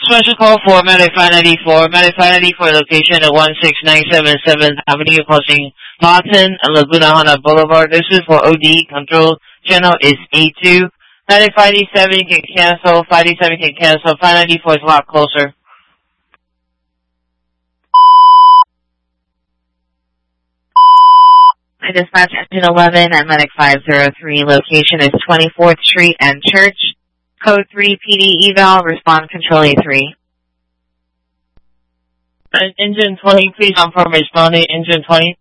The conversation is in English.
special call for Medic 594. Medic 594 location at 16977 7th Avenue, crossing Lawton and Laguna Hunter Boulevard. This is for OD. Control channel is A2. Medic 587 can cancel. 587 can cancel. 594 is a lot closer. I dispatch engine 11 at Medic 503. Location is 24th Street and Church. Code 3 PD eval. Respond control A3. Engine 20, please confirm responding. Engine 20.